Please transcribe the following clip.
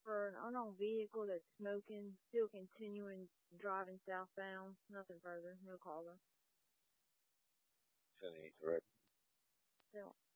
for an unknown vehicle that's smoking, still continuing driving southbound. Nothing further. No caller. 10-8, correct. Still.